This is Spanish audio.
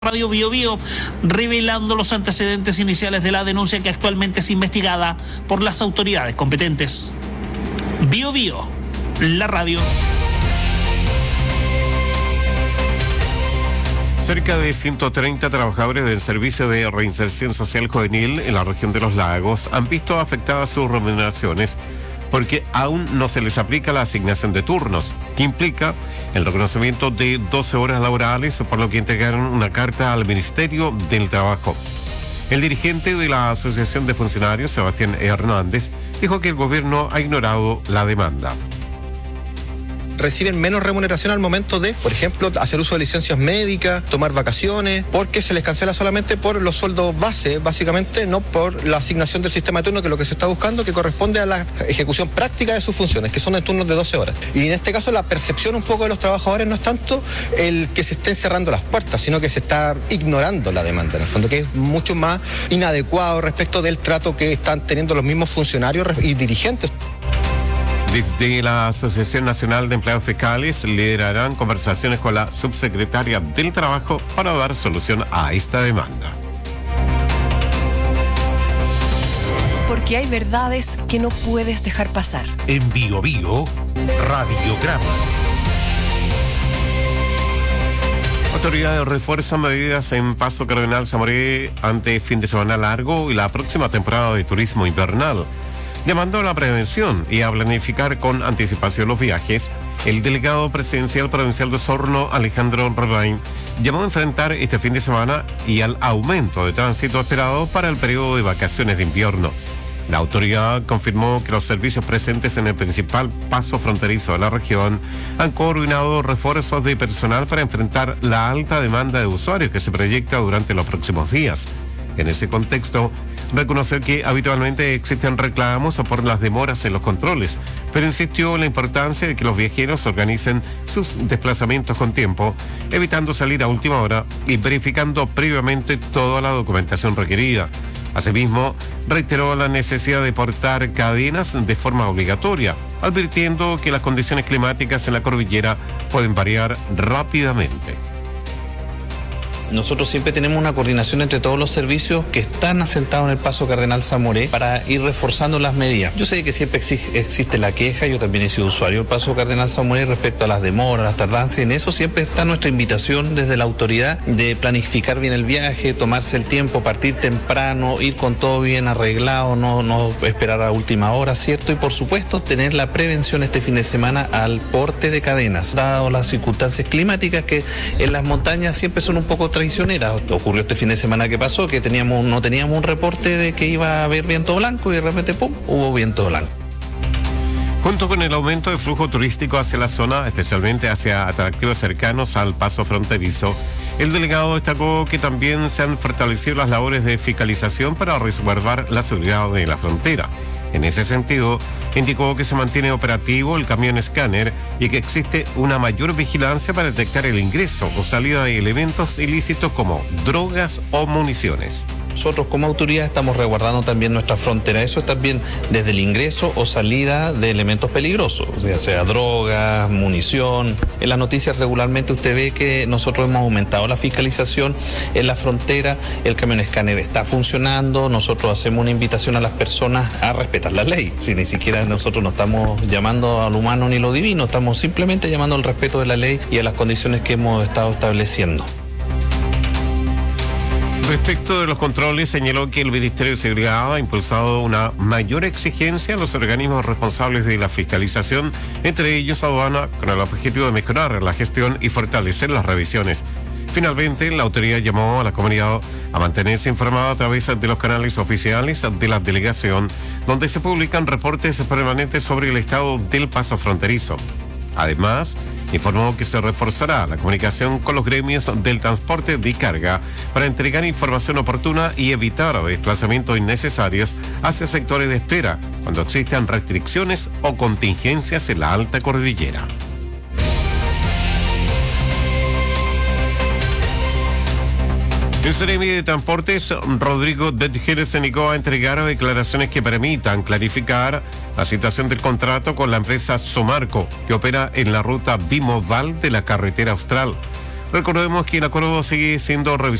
Radio Bio Bio, revelando los antecedentes iniciales de la denuncia que actualmente es investigada por las autoridades competentes. Bio Bio, la radio. Cerca de 130 trabajadores del Servicio de Reinserción Social Juvenil en la región de Los Lagos han visto afectadas sus remuneraciones porque aún no se les aplica la asignación de turnos, que implica el reconocimiento de 12 horas laborales, por lo que entregaron una carta al Ministerio del Trabajo. El dirigente de la Asociación de Funcionarios, Sebastián Hernández, dijo que el gobierno ha ignorado la demanda. Reciben menos remuneración al momento de, por ejemplo, hacer uso de licencias médicas, tomar vacaciones, porque se les cancela solamente por los sueldos base, básicamente, no por la asignación del sistema de turno, que es lo que se está buscando, que corresponde a la ejecución práctica de sus funciones, que son en turnos de 12 horas. Y en este caso la percepción un poco de los trabajadores no es tanto el que se estén cerrando las puertas, sino que se está ignorando la demanda, en el fondo, que es mucho más inadecuado respecto del trato que están teniendo los mismos funcionarios y dirigentes. Desde la Asociación Nacional de Empleados Fiscales liderarán conversaciones con la subsecretaria del Trabajo para dar solución a esta demanda. Porque hay verdades que no puedes dejar pasar. En Bio Bio, Radiograma. Autoridades refuerzan medidas en Paso Cardenal Zamoré ante fin de semana largo y la próxima temporada de turismo invernal. Llamando a la prevención y a planificar con anticipación los viajes, el delegado presidencial provincial de Osorno, Alejandro Rorain, llamó a enfrentar este fin de semana y al aumento de tránsito esperado para el periodo de vacaciones de invierno. La autoridad confirmó que los servicios presentes en el principal paso fronterizo de la región han coordinado refuerzos de personal para enfrentar la alta demanda de usuarios que se proyecta durante los próximos días. En ese contexto, reconoció que habitualmente existen reclamos por las demoras en los controles, pero insistió en la importancia de que los viajeros organicen sus desplazamientos con tiempo, evitando salir a última hora y verificando previamente toda la documentación requerida. Asimismo, reiteró la necesidad de portar cadenas de forma obligatoria, advirtiendo que las condiciones climáticas en la cordillera pueden variar rápidamente. Nosotros siempre tenemos una coordinación entre todos los servicios que están asentados en el Paso Cardenal Zamoré para ir reforzando las medidas. Yo sé que siempre existe la queja, yo también he sido usuario del Paso Cardenal Zamoré respecto a las demoras, las tardanzas. En eso siempre está nuestra invitación desde la autoridad de planificar bien el viaje, tomarse el tiempo, partir temprano, ir con todo bien arreglado, no esperar a última hora, ¿cierto? Y por supuesto tener la prevención este fin de semana al porte de cadenas, dado las circunstancias climáticas que en las montañas siempre son un poco traicioneras. Ocurrió este fin de semana que pasó, que no teníamos un reporte de que iba a haber viento blanco y de repente, ¡pum!, hubo viento blanco. Junto con el aumento del flujo turístico hacia la zona, especialmente hacia atractivos cercanos al paso fronterizo, el delegado destacó que también se han fortalecido las labores de fiscalización para resguardar la seguridad de la frontera. En ese sentido, indicó que se mantiene operativo el camión escáner y que existe una mayor vigilancia para detectar el ingreso o salida de elementos ilícitos como drogas o municiones. Nosotros como autoridad estamos resguardando también nuestra frontera. Eso es también desde el ingreso o salida de elementos peligrosos, ya sea drogas, munición. En las noticias regularmente usted ve que nosotros hemos aumentado la fiscalización en la frontera. El camión escáner está funcionando. Nosotros hacemos una invitación a las personas a respetar la ley. Si ni siquiera nosotros no estamos llamando al humano ni lo divino, estamos simplemente llamando al respeto de la ley y a las condiciones que hemos estado estableciendo. Respecto de los controles, señaló que el Ministerio de Seguridad ha impulsado una mayor exigencia a los organismos responsables de la fiscalización, entre ellos aduana, con el objetivo de mejorar la gestión y fortalecer las revisiones. Finalmente, la autoridad llamó a la comunidad a mantenerse informada a través de los canales oficiales de la delegación, donde se publican reportes permanentes sobre el estado del paso fronterizo. Además, informó que se reforzará la comunicación con los gremios del transporte de carga para entregar información oportuna y evitar desplazamientos innecesarios hacia sectores de espera cuando existan restricciones o contingencias en la alta cordillera. El Seremi de Transportes, Rodrigo Detger, se negó a entregar declaraciones que permitan clarificar la situación del contrato con la empresa Somarco, que opera en la ruta bimodal de la carretera austral. Recordemos que el acuerdo sigue siendo revisado